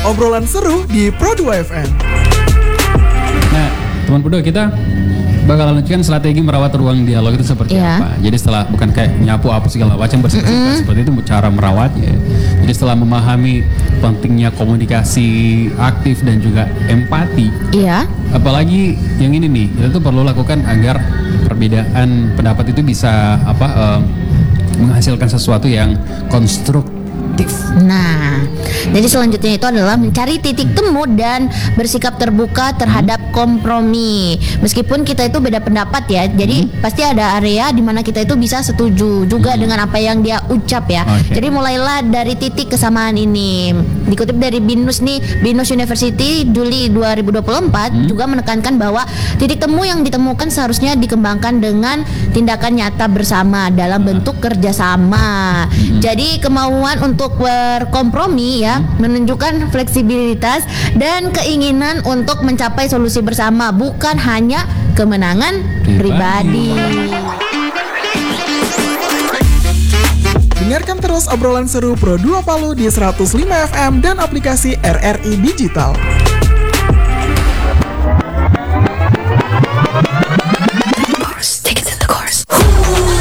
obrolan seru di Pro2 FM. Nah, teman Pudo, kita bakal lanjutkan strategi merawat ruang dialog itu seperti apa. Jadi setelah bukan kayak nyapu apa segala macam bersih-bersih seperti itu cara merawatnya. Jadi setelah memahami pentingnya komunikasi aktif dan juga empati. Iya. Apalagi yang ini nih, kita tuh perlu lakukan agar perbedaan pendapat itu bisa menghasilkan sesuatu yang konstruktif. Nah, jadi selanjutnya itu adalah mencari titik temu dan bersikap terbuka terhadap kompromi. Meskipun kita itu beda pendapat ya, jadi pasti ada area di mana kita itu bisa setuju juga dengan apa yang dia ucap ya. Jadi mulailah dari titik kesamaan ini. Dikutip dari BINUS nih, BINUS University Juli 2024 juga menekankan bahwa titik temu yang ditemukan seharusnya dikembangkan dengan tindakan nyata bersama dalam bentuk kerjasama. Jadi kemauan untuk berkompromi ya menunjukkan fleksibilitas dan keinginan untuk mencapai solusi bersama, bukan hanya kemenangan pribadi. Dengarkan terus obrolan seru Pro2 Palu di 105 FM dan aplikasi RRI Digital.